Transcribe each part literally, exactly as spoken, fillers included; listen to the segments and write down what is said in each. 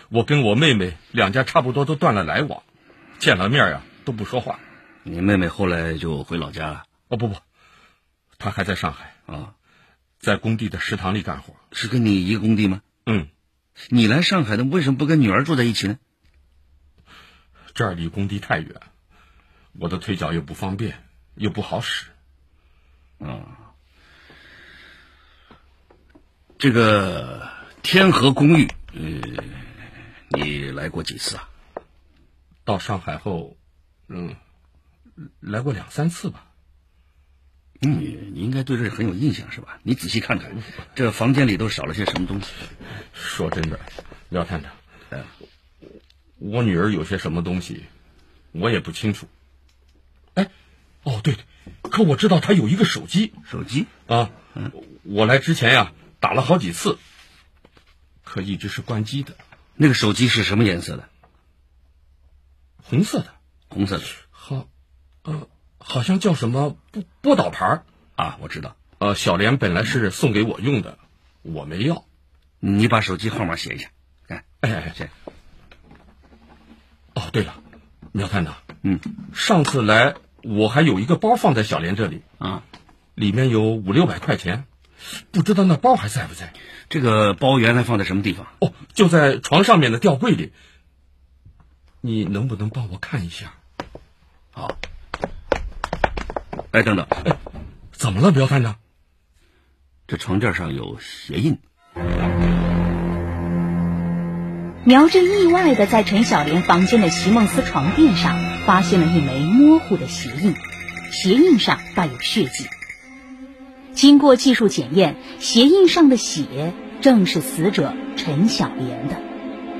我跟我妹妹两家差不多都断了来往，见了面呀都不说话。 你妹妹后来就回老家了？ 哦不不，她还在上海啊， 在工地的食堂里干活。 是跟你一个工地吗？ 嗯。 你来上海的，为什么不跟女儿住在一起呢？ 这儿离工地太远，我的腿脚又不方便，又不好使。 啊，这个天河公寓，呃，你来过几次啊？ 到上海后，嗯，来过两三次吧。 嗯，你应该对这很有印象是吧？你仔细看看，这房间里都少了些什么东西。 说真的，廖探长，哎，我女儿有些什么东西，我也不清楚。哎，哦对，可我知道她有一个手机。 手机啊，嗯，我来之前呀，打了好几次，可一直是关机的。 那个手机是什么颜色的？ 红色的。 红色的。 好，呃。好像叫什么波波导牌啊，我知道。 呃，小莲本来是送给我用的，我没要。 你把手机号码写一下。哎哎哎，这。哦，对了，苗探长， 嗯， 上次来我还有一个包放在小莲这里啊， 里面有五六百块钱，不知道那包还在不在？ 这个包原来放在什么地方？ 哦，就在床上面的吊柜里。你能不能帮我看一下？ 好。哎，等等， 哎，怎么了，苗探长？ 这床垫上有鞋印。 苗正意外地在陈小莲房间的席梦思床垫上发现了一枚模糊的鞋印，鞋印上带有血迹。经过技术检验，鞋印上的血正是死者陈小莲的。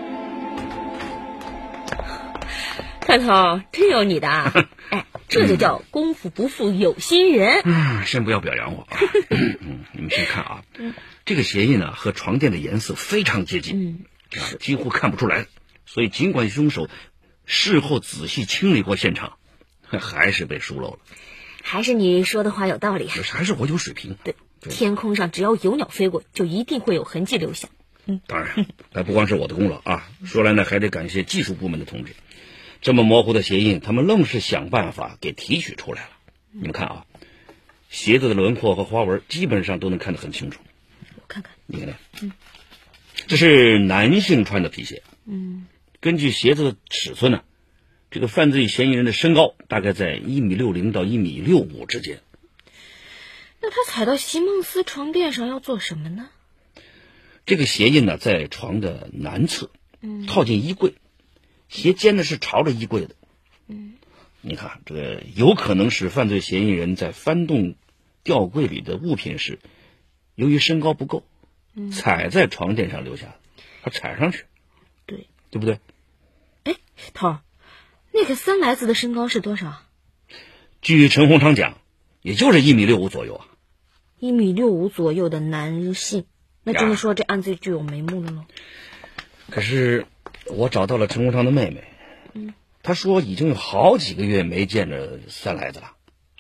探头，真有你的啊！哎，这就叫功夫不负有心人。 嗯，先不要表扬我啊。嗯，你们先看啊，这个鞋印呢和床垫的颜色非常接近，嗯，啊，几乎看不出来。所以尽管凶手事后仔细清理过现场，还是被疏漏了。 还是你说的话有道理啊。 还是我有水平。 对，天空上只要有鸟飞过，就一定会有痕迹留下。 嗯，当然，那不光是我的功劳啊。说来呢，还得感谢技术部门的同志。这么模糊的鞋印，他们愣是想办法给提取出来了。你们看啊，鞋子的轮廓和花纹基本上都能看得很清楚。 我看看， 你看，嗯，这是男性穿的皮鞋。 嗯， 根据鞋子的尺寸呢，这个犯罪嫌疑人的身高大概在一米六零到一米六五之间。 那他踩到席梦思床垫上要做什么呢？ 这个鞋印呢，在床的南侧，嗯，靠近衣柜。鞋尖呢是朝着衣柜的， 嗯， 你看这个有可能是犯罪嫌疑人在翻动吊柜里的物品时，由于身高不够，嗯，踩在床垫上留下的，他踩上去， 对， 对不对？ 哎，头儿，那个三来子的身高是多少？ 据陈洪昌讲，也就是一米六五左右啊。 一米六五左右的男性，那这么说这案子就有眉目了喽？ 可是。我找到了陈洪昌的妹妹，嗯，她说已经有好几个月没见着三来子了。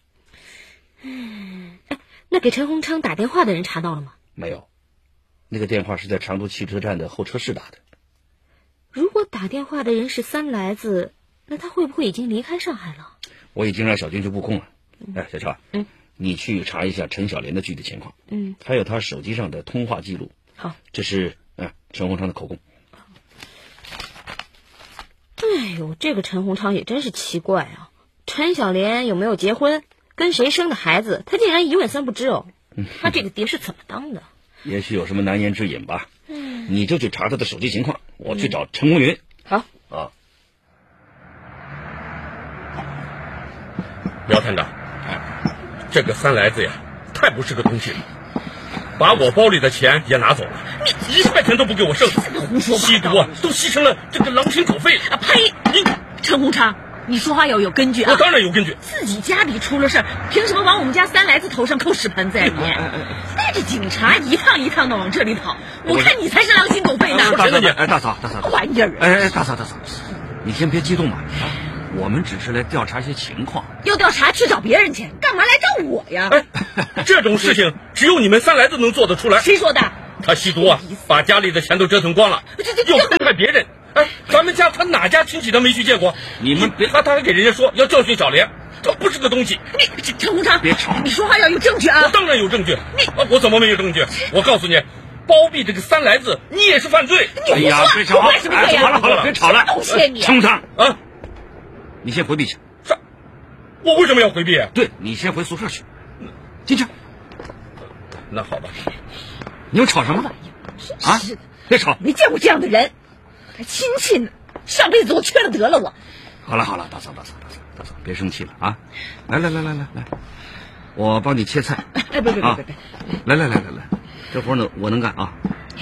嗯，哎，那给陈洪昌打电话的人查到了吗？ 没有，那个电话是在长途汽车站的候车室打的。 如果打电话的人是三来子，那他会不会已经离开上海了？ 我已经让小军去布控了。 嗯、 哎，小乔， 嗯， 你去查一下陈小莲的具体情况， 嗯， 还有他手机上的通话记录。 好， 这是嗯陈洪昌的口供。 哎呦，这个陈洪昌也真是奇怪啊！陈小莲有没有结婚，跟谁生的孩子，他竟然一问三不知哦。他这个爹是怎么当的？ 也许有什么难言之隐吧。 嗯， 你就去查他的手机情况，我去找陈红云。 好啊， 苗探长，哎，这个三来子呀，太不是个东西了，把我包里的钱也拿走了。一块钱都不给我剩， 胡说八道， 吸毒啊，都吸成了这个狼心狗肺啊！呸！ 你陈洪昌，你说话要有根据啊！ 我当然有根据。 自己家里出了事儿，凭什么往我们家三来子头上扣屎盆子呀？你带着警察一趟一趟的往这里跑，我看你才是狼心狗肺呢！ 大嫂，哎，大嫂，大嫂， 玩意儿！ 哎哎，大嫂，大嫂，你先别激动嘛，我们只是来调查一些情况。 要调查去找别人去，干嘛来找我呀？ 哎，这种事情只有你们三来子能做得出来。 谁说的？ 他吸毒啊，把家里的钱都折腾光了，又坑害别人， 咱们家他哪家亲戚都没去见过。 你们别， 他他还给人家说要教训小莲，这不是个东西。 你陈红昌， 别吵， 你说话要有证据啊！ 我当然有证据。你、啊、我怎么没有证据？我告诉你，包庇这个三来子，你也是犯罪。 哎呀，别吵！ 我什么罪呀？ 好了好了，别吵了。 东西你陈红昌啊， 你先回避去。 啥？我为什么要回避？ 对，你先回宿舍去。进去。 那好吧。 你们吵什么？啊！别吵！ 没见过这样的人，还亲戚呢。上辈子我缺了德了我。 好了好了，大嫂大嫂大嫂大嫂，别生气了啊！来来来来来来，我帮你切菜。 哎，别别别别别！ 来来来来来，这活呢我能干啊。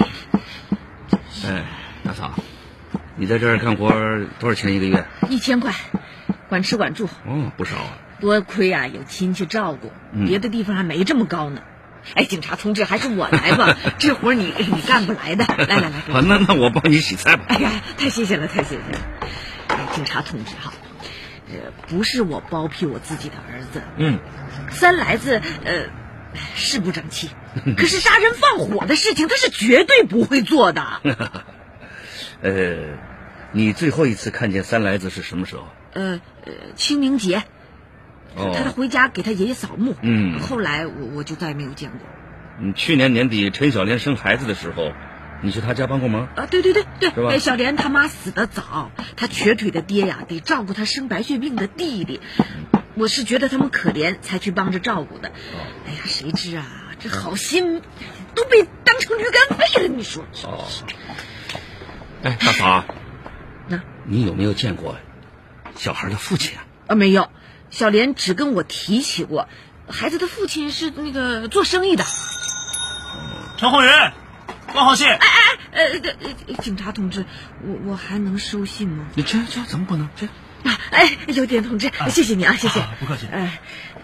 哎，大嫂，你在这儿干活多少钱一个月？ 一千块，管吃管住。 哦，不少啊。 多亏啊有亲戚照顾，别的地方还没这么高呢。哎，警察同志，还是我来吧，这活你你干不来的。来来来， 啊，那那我帮你洗菜吧。 哎呀，太谢谢了，太谢谢了。哎，警察同志哈，呃，不是我包庇我自己的儿子， 嗯， 三来子呃是不争气，可是杀人放火的事情他是绝对不会做的。 呃，你最后一次看见三来子是什么时候？ 呃呃，清明节。 哦， 他回家给他爷爷扫墓， 嗯， 后来我我就再也没有见过。 嗯，去年年底陈小莲生孩子的时候，你去他家帮过忙？ 啊，对对对对， 是吧？ 小莲他妈死得早，他瘸腿的爹呀得照顾他生白血病的弟弟，我是觉得他们可怜才去帮着照顾的。哦、哎呀，谁知啊，这好心都被当成驴肝肺了，你说？ 哦，哎，大嫂， 那你有没有见过小孩的父亲啊？ 啊，没有。小莲只跟我提起过，孩子的父亲是那个做生意的。 陈红云，挂号信。 哎哎，呃，呃，警察同志，我我还能收信吗？ 你这这怎么不能？这啊，哎，邮电同志，啊、谢谢你啊，谢谢。 啊、不客气。 哎，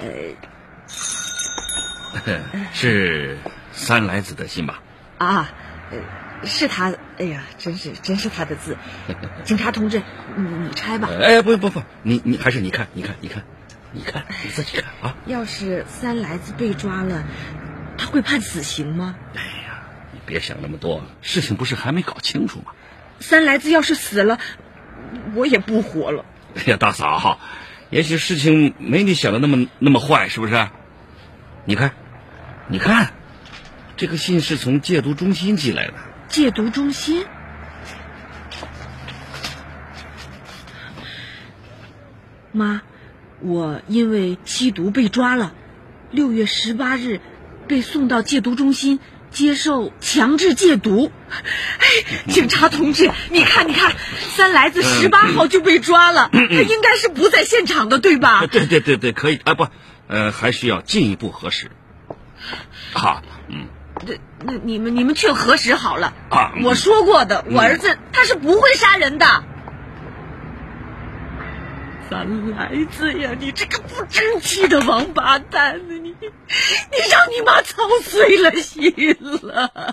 呃，是三来子的信吧？ 啊，呃，是他。哎呀，真是真是他的字。警察同志，你你拆吧。 哎，不不不，你你还是你看，你看，你看。你看，你自己看啊！ 要是三来子被抓了，他会判死刑吗？ 哎呀，你别想那么多，事情不是还没搞清楚吗？ 三来子要是死了，我也不活了。 哎呀，大嫂，也许事情没你想的那么那么坏，是不是？你看，你看，这个信是从戒毒中心寄来的。 戒毒中心？妈。我因为吸毒被抓了，六月十八日被送到戒毒中心接受强制戒毒。哎，警察同志，你看，你看，三来子十八号就被抓了， 嗯嗯、 他应该是不在现场的，对吧？ 对对对对，可以啊，不，呃，还需要进一步核实。啊，嗯， 这那你们你们去核实好了啊！ 我说过的，我儿子、嗯、他是不会杀人的。三来子呀，你这个不争气的王八蛋呢！你，你让你妈操碎了心了。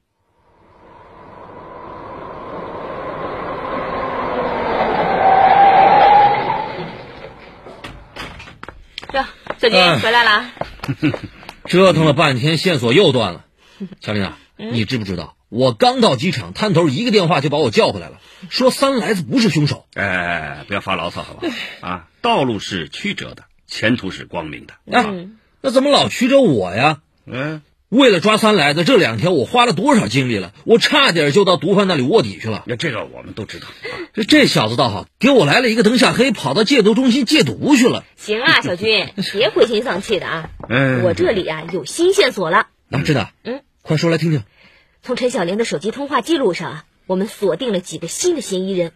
这小军、嗯、回来了。 折腾了半天，线索又断了。小林啊，嗯、你知不知道？我刚到机场，探头一个电话就把我叫回来了，说三来子不是凶手。 哎，不要发牢骚好不好？啊，道路是曲折的，前途是光明的。 啊， 嗯、 那怎么老曲折我呀？ 嗯， 为了抓三来子，这两天我花了多少精力了？我差点就到毒贩那里卧底去了。 那这个我们都知道。 这这小子倒好，给我来了一个灯下黑，跑到戒毒中心戒毒去了。 行啊，小军，别灰心丧气的啊。 嗯， 我这里啊有新线索了。 啊，知道？ 嗯， 快说来听听。 从陈小莲的手机通话记录上啊，我们锁定了几个新的嫌疑人。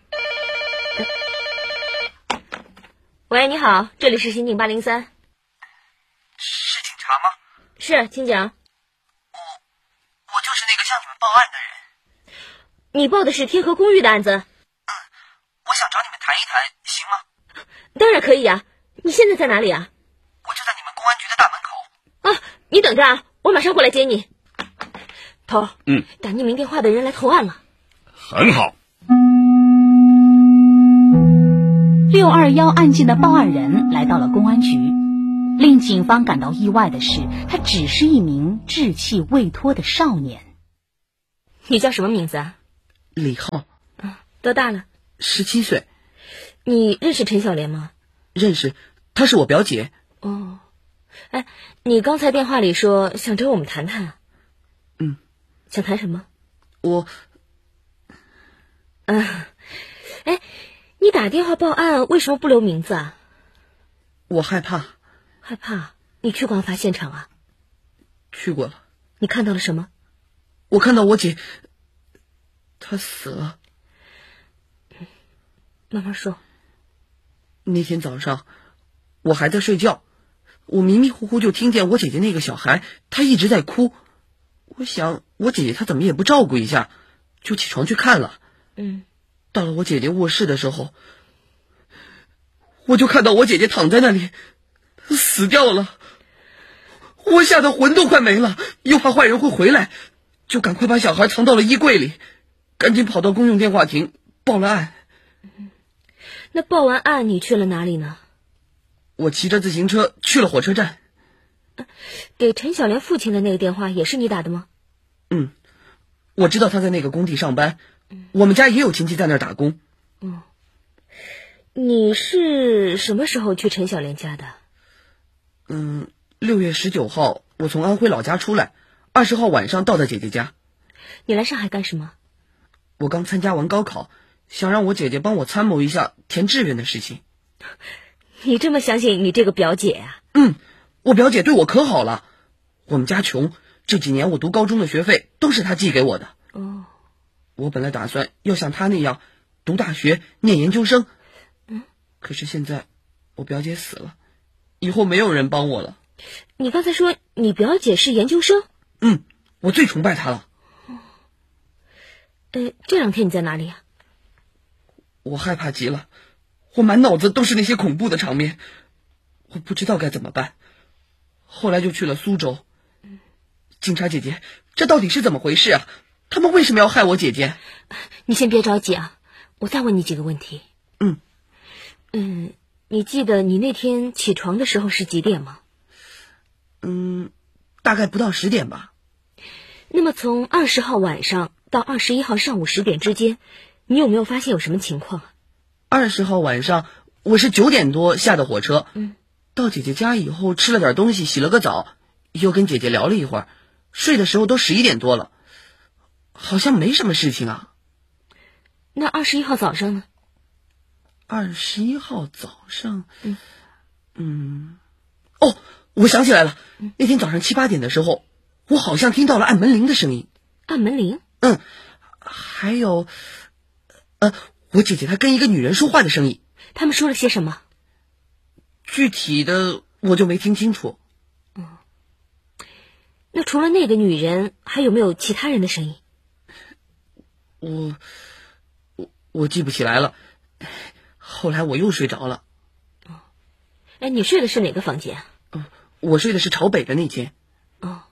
喂，你好，这里是刑警八零三。 是警察吗？ 是，请讲。 我我就是那个向你们报案的人。 你报的是天河公寓的案子？ 嗯，我想找你们谈一谈，行吗？ 当然可以啊。你现在在哪里啊？ 我就在你们公安局的大门口。 啊，你等着啊，我马上过来接你。头， 嗯， 打匿名电话的人来投案了。 很好。 六二幺案件的报案人来到了公安局，令警方感到意外的是，他只是一名稚气未脱的少年。 你叫什么名字啊？ 李浩。 多大了？ 十七岁。 你认识陈小莲吗？ 认识，她是我表姐。 哦，哎，你刚才电话里说想找我们谈谈。 嗯。 想谈什么？ 我， 嗯、呃，哎，你打电话报案为什么不留名字啊？ 我害怕。 害怕？你去过案发现场啊？ 去过了。 你看到了什么？ 我看到我姐，她死了。 慢慢说。 那天早上，我还在睡觉，我迷迷糊糊就听见我姐姐那个小孩，她一直在哭。我想，我姐姐她怎么也不照顾一下，就起床去看了。 嗯。 到了我姐姐卧室的时候，我就看到我姐姐躺在那里，死掉了。我吓得魂都快没了，又怕坏人会回来，就赶快把小孩藏到了衣柜里，赶紧跑到公用电话亭报了案。 嗯，那报完案你去了哪里呢？ 我骑着自行车去了火车站。 给陈小莲父亲的那个电话也是你打的吗？ 嗯，我知道他在那个工地上班，我们家也有亲戚在那儿打工。 嗯，你是什么时候去陈小莲家的？ 嗯，六月十九号我从安徽老家出来，二十号晚上到的姐姐家。 你来上海干什么？ 我刚参加完高考，想让我姐姐帮我参谋一下填志愿的事情。 你这么相信你这个表姐啊？ 嗯，我表姐对我可好了。我们家穷，这几年我读高中的学费都是她寄给我的。 哦， 我本来打算要像她那样读大学念研究生， 嗯， 可是现在我表姐死了，以后没有人帮我了。 你刚才说你表姐是研究生？ 嗯，我最崇拜她了。 呃，这两天你在哪里啊？ 我害怕极了，我满脑子都是那些恐怖的场面，我不知道该怎么办。后来就去了苏州。警察姐姐，这到底是怎么回事啊？他们为什么要害我姐姐？ 你先别着急啊，我再问你几个问题。 嗯嗯，你记得你那天起床的时候是几点吗？ 嗯，大概不到十点吧。 那么从二十号晚上到二十一号上午十点之间，你有没有发现有什么情况啊？ 二十号晚上我是九点多下的火车， 嗯， 到姐姐家以后吃了点东西，洗了个澡，又跟姐姐聊了一会儿，睡的时候都十一点多了，好像没什么事情啊。 那二十一号早上呢？ 二十一号早上， 嗯嗯，哦，我想起来了，那天早上七八点的时候，我好像听到了按门铃的声音。 按门铃？ 嗯，还有，呃，我姐姐她跟一个女人说话的声音。 他们说了些什么？ 具体的我就没听清楚。 嗯，那除了那个女人，还有没有其他人的声音？ 我我我记不起来了，后来我又睡着了。 哦，哎，你睡的是哪个房间啊？ 嗯，我睡的是朝北的那间。 哦。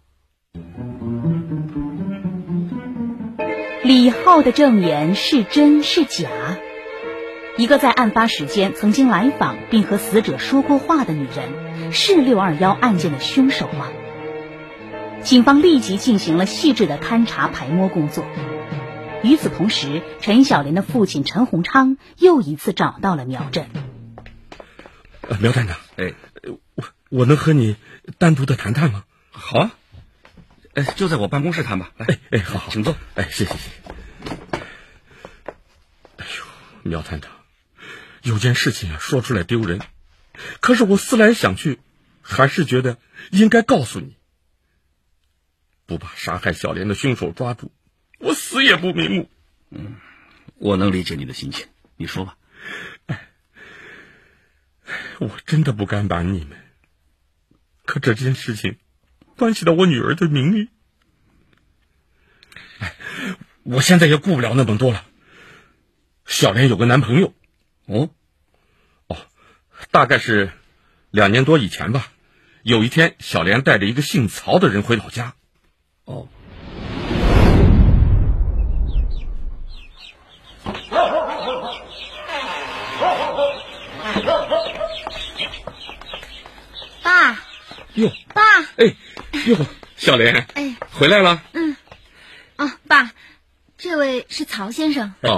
李浩的证言是真是假？一个在案发时间曾经来访并和死者说过话的女人，是六二一案件的凶手吗？警方立即进行了细致的勘查排摸工作。与此同时，陈小莲的父亲陈洪昌又一次找到了苗震。 呃，苗站长， 哎， 我我能和你单独的谈谈吗？ 好啊，哎，就在我办公室谈吧。来， 哎哎，好好， 请坐。 哎，谢谢谢谢。哎呦，苗探长，有件事情啊，说出来丢人，可是我思来想去，还是觉得应该告诉你。不把杀害小莲的凶手抓住，我死也不瞑目。 嗯，我能理解你的心情，你说吧。 哎，我真的不敢瞒你们，可这件事情关系到我女儿的名誉。哎，我现在也顾不了那么多了。小莲有个男朋友。 哦， 哦，大概是两年多以前吧。有一天，小莲带着一个姓曹的人回老家。 哦。 爸。 哟。 爸。 哎，哟，小莲。 哎。 回来了。 嗯。哦，爸，这位是曹先生。 哦。